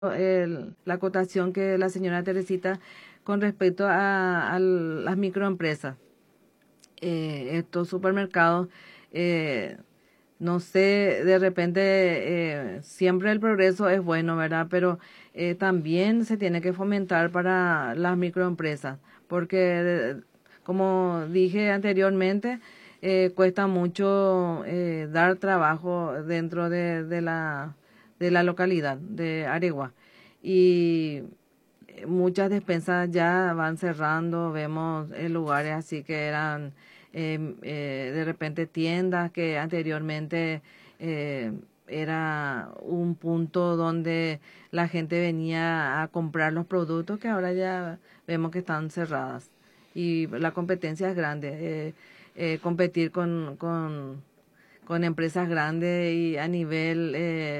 la acotación que la señora Teresita con respecto a las microempresas. Estos supermercados, no sé, de repente siempre el progreso es bueno, ¿verdad? Pero también se tiene que fomentar para las microempresas, porque como dije anteriormente, cuesta mucho dar trabajo dentro de la localidad de Aregua. Y muchas despensas ya van cerrando, vemos lugares así que eran de repente tiendas que anteriormente era un punto donde la gente venía a comprar los productos que ahora ya vemos que están cerradas. Y la competencia es grande. Competir con empresas grandes y a nivel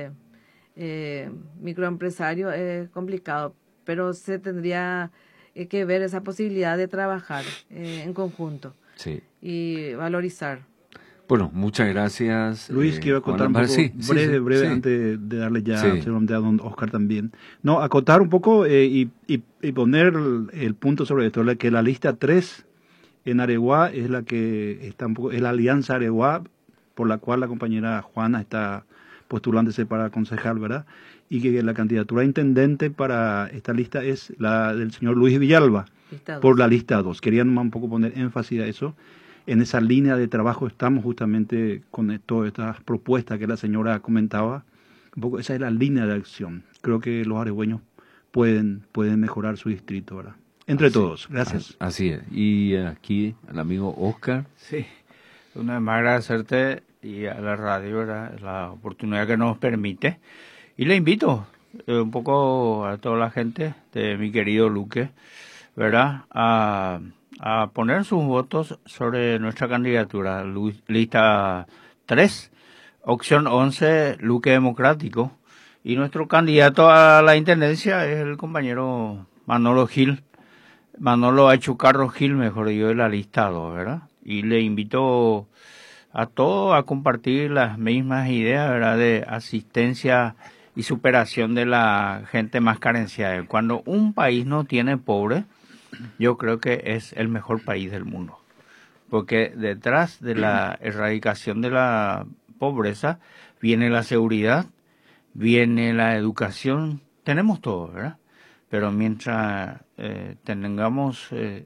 microempresario es complicado, pero se tendría que ver esa posibilidad de trabajar en conjunto, sí, y valorizar. Bueno, muchas gracias. Luis, quiero acotar un poco, sí, breve, sí, antes de darle ya sí, a don Oscar también. No, acotar un poco y poner el punto sobre esto, que la lista 3 en Areguá es la que está un poco, es la Alianza Areguá, por la cual la compañera Juana está postulándose para concejal, ¿verdad? Y que la candidatura a intendente para esta lista es la del señor Luis Villalba, por la lista 2. Querían un poco poner énfasis a eso. En esa línea de trabajo estamos justamente con todas estas propuestas que la señora comentaba. Un poco esa es la línea de acción. Creo que los aregüeños pueden mejorar su distrito, ¿verdad? Entre todos. Gracias. Así es. Y aquí el amigo Oscar. Sí, una vez más agradecerte y a la radio, ¿verdad?, la oportunidad que nos permite. Y le invito un poco a toda la gente de mi querido Luque, ¿verdad?, a poner sus votos sobre nuestra candidatura. Lista 3, opción 11, Luque Democrático. Y nuestro candidato a la intendencia es el compañero Manolo Gil. Manolo Achucarro Gil, mejor dicho, de la lista 2, ¿verdad? Y le invito a todos a compartir las mismas ideas, ¿verdad?, de asistencia y superación de la gente más carenciada. Cuando un país no tiene pobre, yo creo que es el mejor país del mundo. Porque detrás de la erradicación de la pobreza viene la seguridad, viene la educación, tenemos todo, ¿verdad? Pero mientras tengamos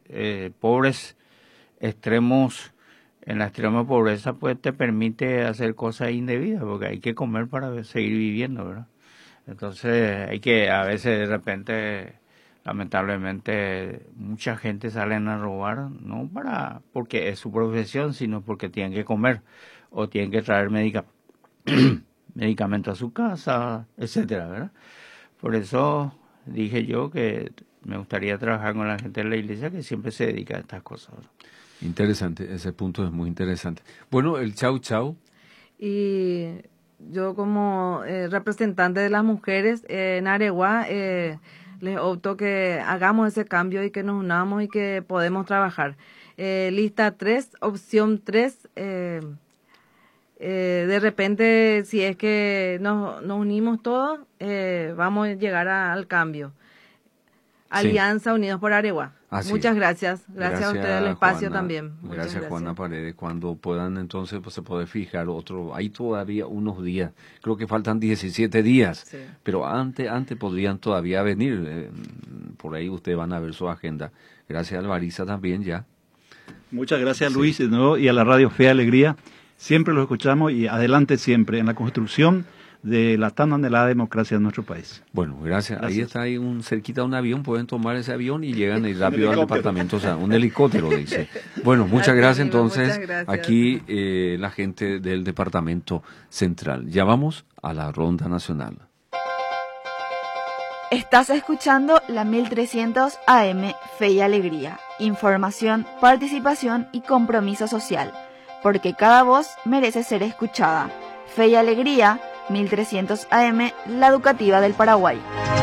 pobres extremos, en la extrema pobreza, pues te permite hacer cosas indebidas, porque hay que comer para seguir viviendo, ¿verdad? Entonces hay que, a veces de repente, lamentablemente, mucha gente salen a robar, no porque es su profesión, sino porque tienen que comer o tienen que traer medicamentos a su casa, etcétera, ¿verdad? Por eso dije yo que me gustaría trabajar con la gente de la iglesia que siempre se dedica a estas cosas, ¿verdad? Interesante, ese punto es muy interesante. Bueno, el chau. Y yo como representante de las mujeres en Areguá, les opto que hagamos ese cambio y que nos unamos y que podemos trabajar. Lista 3, opción 3, de repente, si es que nos unimos todos, vamos a llegar al cambio. Alianza Unidos por Areguá. Muchas gracias. Gracias a ustedes el espacio, Juana, también. Gracias, Juana Paredes. Cuando puedan, entonces, pues se puede fijar otro. Hay todavía unos días. Creo que faltan 17 días. Sí. Pero antes podrían todavía venir. Por ahí ustedes van a ver su agenda. Gracias, Alvariza, también ya. Muchas gracias, Luis, de nuevo, y a la Radio Fe y Alegría. Siempre lo escuchamos y adelante siempre en la construcción de la tan anhelada democracia de nuestro país. Bueno, gracias. Ahí está cerquita un avión, pueden tomar ese avión y llegan rápido al departamento, o sea, un helicóptero, dice. Bueno, muchas gracias entonces, muchas gracias. Aquí la gente del departamento central. Ya vamos a la ronda nacional. Estás escuchando la 1300 AM Fe y Alegría. Información, participación y compromiso social, porque cada voz merece ser escuchada. Fe y Alegría, 1300 AM, la educativa del Paraguay.